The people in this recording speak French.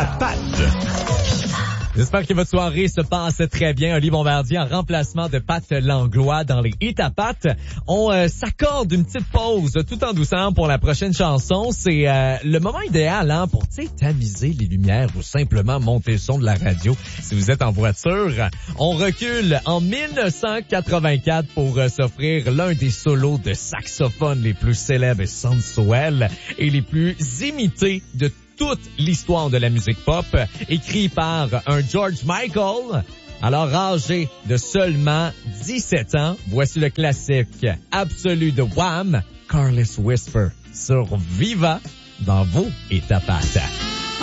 à Pat. J'espère que votre soirée se passe très bien. Oli Bombardier en remplacement de Pat Langlois dans les hits à Pat. On s'accorde une petite pause tout en douceur pour la prochaine chanson. C'est le moment idéal pour tamiser les lumières ou simplement monter le son de la radio si vous êtes en voiture. On recule en 1984 pour s'offrir l'un des solos de saxophone les plus célèbres et sensuels et les plus imités de toute l'histoire de la musique pop, écrit par un George Michael, alors âgé de seulement 17 ans. Voici le classique absolu de Wham, Careless Whisper, sur Viva, dans vos hits à Pat.